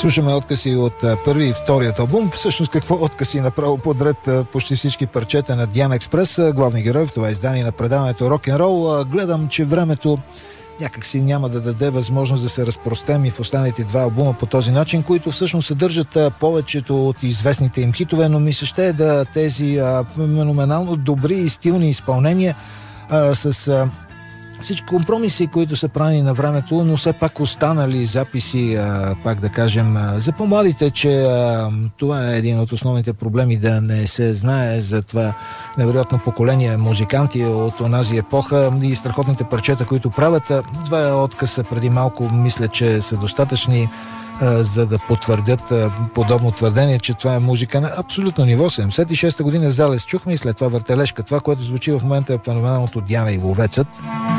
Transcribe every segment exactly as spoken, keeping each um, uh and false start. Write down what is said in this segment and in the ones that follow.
Слушаме откъси от а, първи и вторият албум. Всъщност какво откъси направо подред а, почти всички парчета на Диана Експрес, а, главни герои в това издание на предаването Рок-н-рол. Гледам, че времето някак си няма да даде възможност да се разпростем и в останалите два албума по този начин, които всъщност съдържат а, повечето от известните им хитове, но ми се ще е да тези а, феноменално добри и стилни изпълнения а, с... А, всички компромиси, които са правени на времето, но все пак останали записи, а, пак да кажем, а, за по-младите, че а, това е един от основните проблеми, да не се знае за това невероятно поколение музиканти от онази епоха и страхотните парчета, които правят. Два откъса преди малко мисля, че са достатъчни, а, за да потвърдят а, подобно твърдение, че това е музика на абсолютно ниво. седемдесет и шеста година Залез чухме и след това Въртележка. Това, което звучи в момента е феноменалното Диана и Ловецът.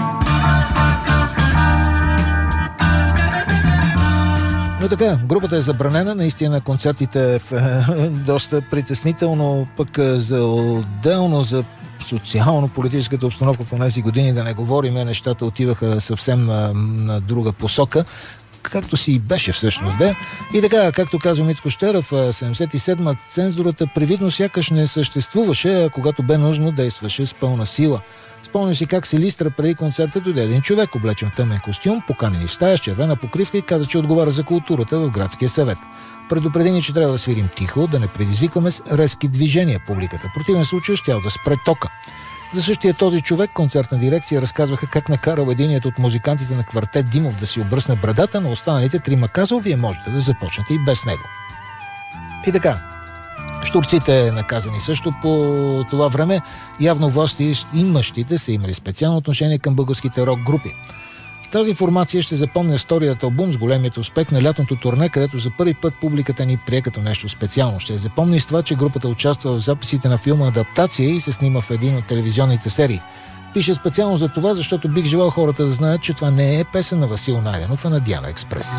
Но така, групата е забранена, наистина концертите е доста притеснително, пък за отделно за социално-политическата обстановка в тези години, да не говорим, нещата отиваха съвсем на, на друга посока, както си и беше всъщност, де. И така, както казва Митко Щеров, седемдесет и седма цензурата привидно сякаш не съществуваше, а когато бе нужно, действаше с пълна сила. Спомням си как Силистра преди концерта дойде един човек, облечен в тъмен костюм, поканени в стая с червена покривка и каза, че отговаря за културата в градския съвет. Предупреди ни, че трябва да свирим тихо, да не предизвикаме с резки движения публиката. В противен случай щял да спре тока. За същия този човек концертна дирекция разказваха как накарал единият от музикантите на квартет Димов да си обръсне брадата, но останалите трима казал, вие можете да започнете и без него. И така, щурците наказани също по това време. Явно власти имащите са имали специално отношение към българските рок групи. Тази формация ще запомня вторият албум с големият успех на лятното турне, където за първи път публиката ни прие като нещо специално. Ще запомни с това, че групата участва в записите на филма Адаптация и се снима в един от телевизионните серии. Пише специално за това, защото бих желал хората да знаят, че това не е песен на Васил Найденов, а на Диана Експрес.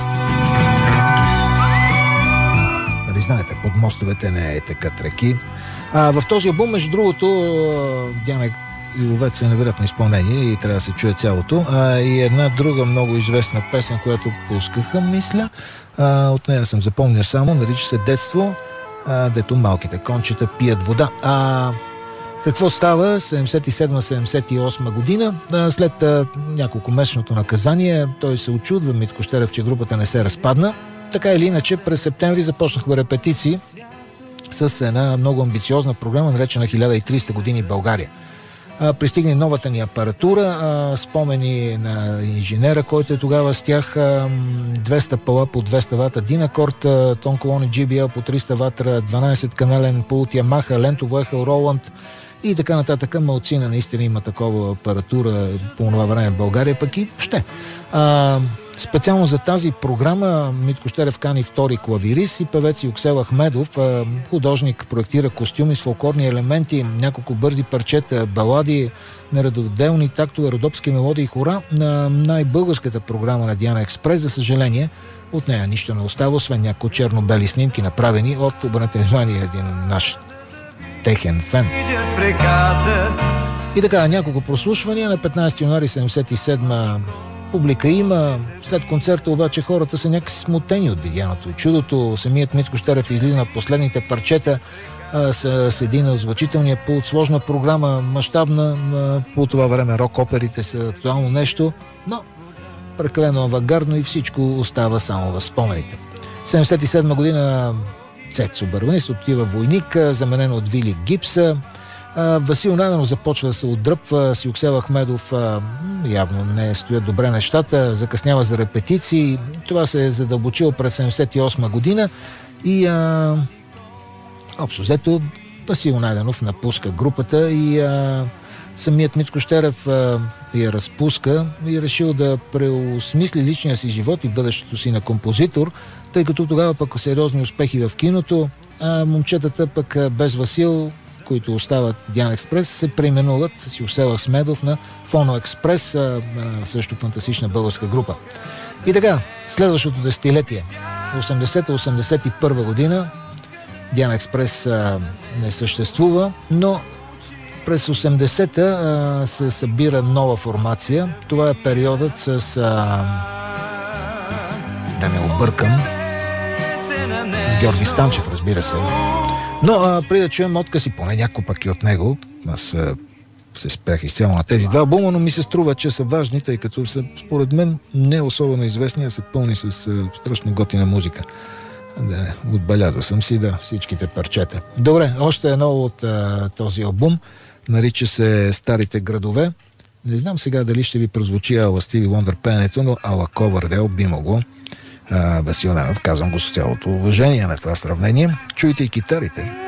Нали знаете, под мостовете не е текат реки. А в този албум, между другото, Диана и Ловец е невероятно изпълнение и трябва да се чуе цялото. А, и една друга много известна песен, която пускаха, мисля, а, от нея съм запомнил само, нарича се Детство, а, дето малките кончета пият вода. А какво става? седемдесет и седма седемдесет и осма година, а, след а, няколко месечното наказание, той се очудва, Митко Щерев, че групата не се разпадна. Така или иначе, през септември започнахме репетиции с една много амбициозна програма, наречена хиляда и триста години България. Пристигне новата ни апаратура, спомени на инженера, който е тогава с тях, двеста пала по двеста вата Динакорд, тон колони джи би ел по триста вата, дванайсет канален пулт Ямаха, лентово ехо Роланд и така нататък. Малцина наистина има такова апаратура по това време в България, пък и ще. А, специално за тази програма Митко Щерев кани втори клавирист и певец Юксел Ахмедов, художник, проектира костюми с фолклорни елементи, няколко бързи парчета, балади, нередовделни тактове, родопски мелодии и хора на най-българската програма на Диана Експрес. За съжаление, от нея нищо не остава, освен някои черно-бели снимки, направени от, обърнете внимание, един наш техен фен. И така, няколко прослушвания на петнайсети януари седемдесет и седма публика има. След концерта обаче хората са някакси смутени от видяното и чудото. Самият Митко Щерев излиза на последните парчета а, с, с един озвучителния пулт. Сложна програма, мащабна. По това време рок-оперите са актуално нещо, но прекалено авангардно и всичко остава само в спомените. седемдесет и седма година Цецо Барбанист отива войник, заменен от Вили Гипса. Васил Найденов започва да се отдръпва, с Юксел Ахмедов явно не стоят добре нещата, закъснява за репетиции. Това се е задълбочило през седемдесет и осма година и а, общо взето Васил Найденов напуска групата и а, самият Митко Щерев а, я разпуска и решил да преосмисли личния си живот и бъдещето си на композитор, тъй като тогава пък сериозни успехи в киното, а момчетата пък без Васил, които остават Диана Експрес, се преименуват с Юксел Ахмедов на Фоно Експрес, също фантастична българска група. И така, следващото десетилетие, осемдесета осемдесет и първа година, Диана Експрес а, не съществува, но през осемдесета а, се събира нова формация. Това е периодът с... А, да не объркам... С Георги Станчев, разбира се. Но а, преди да чуем откъси, поне няколко пъки от него, аз а, се спрях изцяло на тези два албума, но ми се струва, че са важни, тъй като са, според мен, не особено известни, а са пълни с а, страшно готина музика. Да, отбелязал съм си, да, всичките парчета. Добре, още едно от а, този албум, нарича се Старите градове. Не знам сега дали ще ви прозвучи Ала Стиви Уондър пеенето, но Ала Ковърдел би могло. Васил Ненов, казвам го с цялото уважение на това сравнение. Чуйте и китарите.